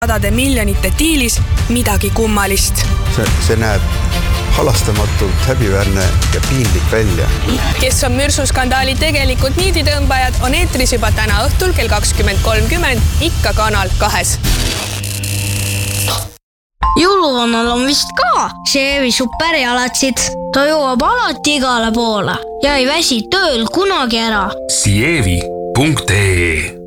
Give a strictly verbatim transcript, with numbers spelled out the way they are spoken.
sadade miljonite diilis midagi kummalist. See, see näeb halastamatult häbiväärne ja piinlik välja. Kes on mürsuskandaali tegelikult niiditõmbajad, on eetris juba täna õhtul kell kakskümmend kolmkümmend ikka Kanal kahes. Jõuluvannal on vist ka Sievi superjalatsid. Ta jõuab alati igale poole ja ei väsi tööl kunagi ära. Sievi punkt ee